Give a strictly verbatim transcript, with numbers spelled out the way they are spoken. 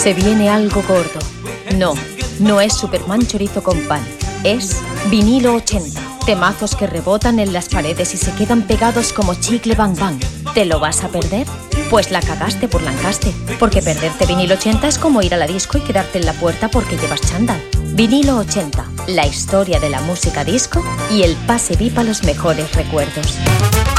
Se viene algo gordo. No, no es Superman chorizo con pan. Es Vinilo ochenta. Temazos que rebotan en las paredes y se quedan pegados como chicle bang bang. ¿Te lo vas a perder? Pues la cagaste por Lancaste. Porque perderte Vinilo ochenta es como ir a la disco y quedarte en la puerta porque llevas chándal. Vinilo ochenta. La historia de la música disco y el pase V I P a los mejores recuerdos.